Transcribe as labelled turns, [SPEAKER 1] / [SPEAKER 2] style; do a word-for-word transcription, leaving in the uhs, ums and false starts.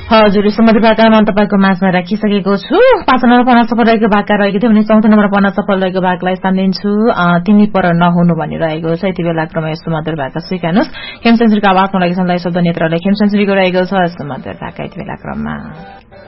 [SPEAKER 1] हजुर सुमधुर भाकामा तपाईको माझमा राखिसकेको छु। पाँच नम्बर पन्ना सफल रहेको भाका रहेको थियो भने चौथो नम्बर पन्ना सफल रहेको भागलाई स्थान दिन्छु। तिमी पर नहुनु भनिरहेको छ। यति बेला क्रममा सुमधुर भाका स्वीकार्नुहोस्। खेमसेन्चुरीको आवाजमा लागेको शब्द नेत्रले खेमसेन्चुरीको रहेको छ सुमधुर भाका यति बेला क्रममा।